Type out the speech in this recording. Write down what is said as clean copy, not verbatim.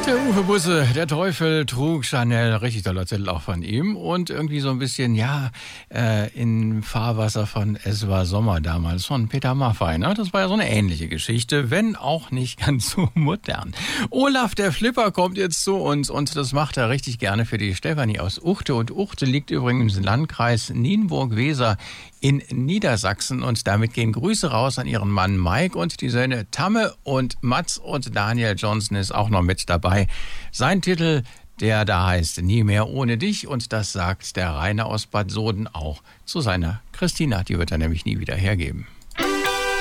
Der Uwe Busse, der Teufel trug Chanel, richtig toller Titel auch von ihm und irgendwie so ein bisschen, in Fahrwasser von Es war Sommer damals von Peter Maffay, ne? Das war ja so eine ähnliche Geschichte, wenn auch nicht ganz so modern. Olaf, der Flipper, kommt jetzt zu uns und das macht er richtig gerne für die Stefanie aus Uchte und Uchte liegt übrigens im Landkreis Nienburg-Weser in Niedersachsen und damit gehen Grüße raus an ihren Mann Mike und die Söhne Tamme und Mats und Daniel Johnson ist auch noch mit dabei. Sein Titel, der da heißt Nie mehr ohne dich und das sagt der Rainer aus Bad Soden auch zu seiner Christina, die wird er nämlich nie wieder hergeben.